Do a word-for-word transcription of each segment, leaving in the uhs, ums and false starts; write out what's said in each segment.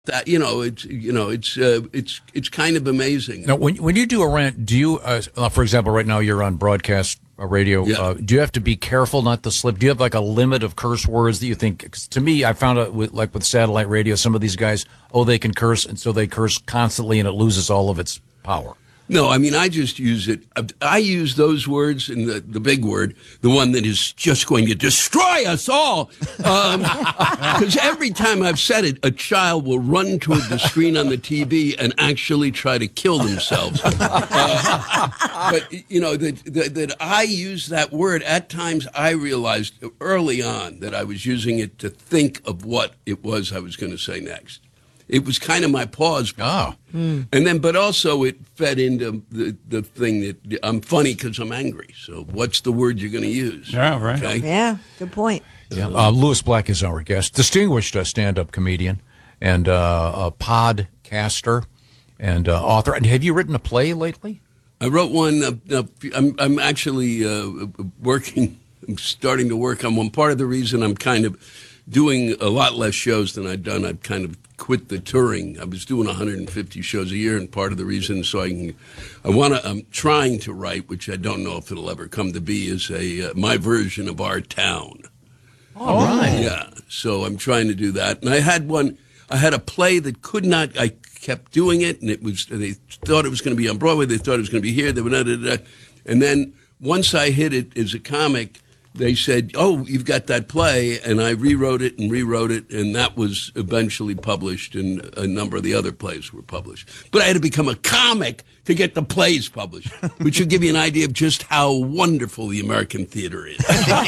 that. You know, it's you know, it's uh, it's it's kind of amazing. Now, when when you do a rant, do you, uh, for example, right now you're on broadcast uh, radio. Yeah. Uh, do you have to be careful not to slip? Do you have like a limit of curse words that you think? 'Cause to me, I found out with, like with satellite radio, some of these guys, oh, they can curse, and so they curse constantly, and it loses all of its power. No, I mean, I just use it. I use those words and the, the big word, the one that is just going to destroy us all. Because um, every time I've said it, a child will run toward the screen on the T V and actually try to kill themselves. Uh, but, you know, that, that, that I use that word, at times I realized early on that I was using it to think of what it was I was going to say next. It was kind of my pause. Oh. Mm. And then, but also it fed into the, the thing that I'm funny because I'm angry. So what's the word you're going to use? Yeah, right. Okay? Yeah, good point. Yeah. Uh, Lewis Black is our guest, distinguished uh, stand-up comedian and uh, a podcaster and uh, author. And have you written a play lately? I wrote one. Uh, uh, I'm, I'm actually uh, working, I'm starting to work on one. Part of the reason I'm kind of doing a lot less shows than I'd done, I've kind of quit the touring. I was doing one hundred fifty shows a year, and part of the reason so I can, I want to, I'm trying to write, which I don't know if it'll ever come to be, is a uh, my version of Our Town. All right. Yeah, so I'm trying to do that. And I had one, I had a play that could not, I kept doing it, and it was, they thought it was going to be on Broadway, they thought it was going to be here, they were not, and then once I hit it as a comic, they said, oh, you've got that play, and I rewrote it and rewrote it, and that was eventually published, and a number of the other plays were published. But I had to become a comic to get the plays published, which will give you an idea of just how wonderful the American theater is.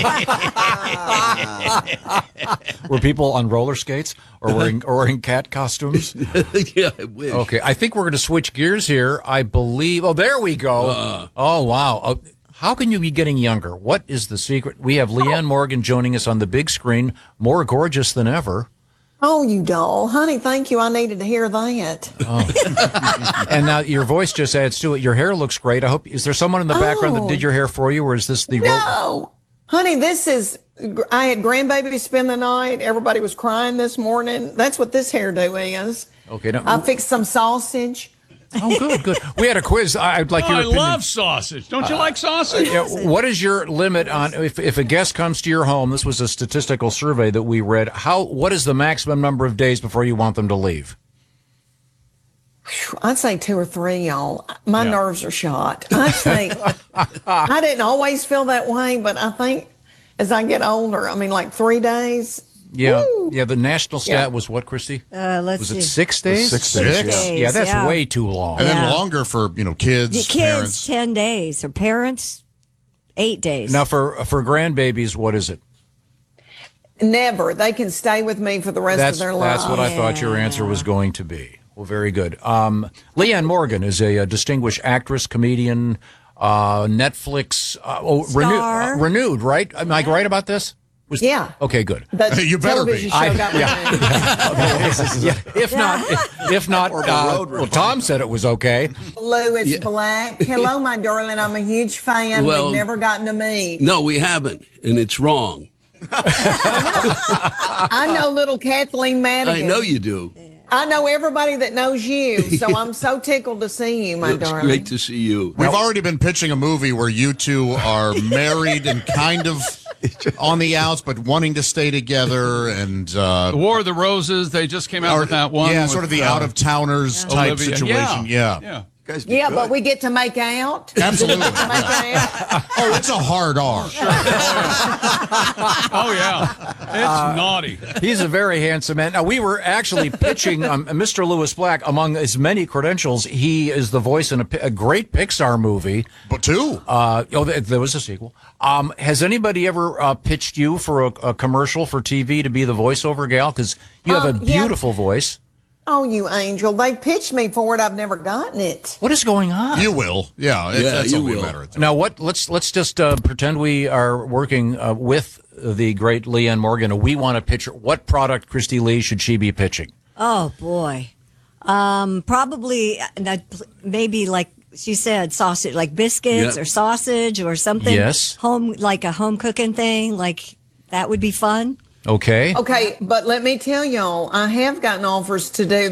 Were people on roller skates or wearing, or wearing cat costumes? Yeah, I wish. Okay, I think we're going to switch gears here. I believe, oh, there we go. Uh, oh, wow. Oh, how can you be getting younger? What is the secret? We have Leanne Morgan joining us on the big screen, more gorgeous than ever. Oh, you doll. Honey, thank you. I needed to hear that. Oh. And now your voice just adds to it. Your hair looks great. I hope, is there someone in the background that did your hair for you, or is this the... No. Honey, this is, I had grandbaby spend the night. Everybody was crying this morning. That's what this hairdo is. Okay. Now, I fixed some sausage. Oh, good, good. We had a quiz. I'd like oh, your I opinion. love sausage. Don't you uh, like sausage? Yeah, what is your limit on if if a guest comes to your home? This was a statistical survey that we read. How what is the maximum number of days before you want them to leave? I'd say two or three, y'all. My Yeah. nerves are shot. I think I didn't always feel that way, but I think as I get older, I mean, like three days. Yeah, Woo. yeah. The national stat Yeah. was what, Christy? Uh, let's was see. it six days? Six days. Six days, Yeah, that's yeah. way too long. And Yeah. then longer for, you know, kids, Your kids, parents. ten days. Or parents, eight days. Now, for for grandbabies, what is it? Never. They can stay with me for the rest That's of their lives. that's what I thought your answer was going to be. Well, very good. Um, Leanne Morgan is a, a distinguished actress, comedian, uh, Netflix, uh, oh, renew, Star. uh, renewed, right? Am I right about this? Was, Yeah. Okay, good. The You better television be. show I- got yeah. renewed. Yeah, if not, if, if not, uh, well, Tom said it was okay. Louis Black. Hello, my darling. I'm a huge fan. Well- We've never gotten to meet. no, we haven't, and it's wrong. I know little Kathleen Madigan. I know you do. I know everybody that knows you, so I'm so tickled to see you, my It's darling. great to see you. We've already been pitching a movie where you two are married and kind of on the outs, but wanting to stay together. And uh, The War of the Roses, they just came out or- with that one. yeah, with, sort of the uh, out of towners type Olivia. situation. Yeah, Yeah. Guys be Yeah, good. but we get to make out. absolutely. Make Yeah. out. Oh, it's a hard R. Oh, yeah. It's naughty. He's a very handsome man. Now, we were actually pitching um, Mister Lewis Black. Among his many credentials, he is the voice in a, pi- a great Pixar movie. But two. Uh, oh, th- there was a sequel. Um, has anybody ever uh, pitched you for a, a commercial for T V to be the voiceover gal? Because you have Um, a yeah. beautiful voice. Oh, you angel. They pitched me for it. I've never gotten it. What is going on? You will. Yeah, it, Yeah, that's you only will. a matter of time. Now, what? Let's let's just uh, pretend we are working uh, with the great Leanne Morgan, and we want to pitch her. What product, Christy Lee, should she be pitching? Oh boy, um, probably uh, that- maybe like she said, sausage, like biscuits Yeah. or sausage or something. Yes. Home, like a home cooking thing, like that would be fun. Okay. Okay, but let me tell y'all, I have gotten offers to do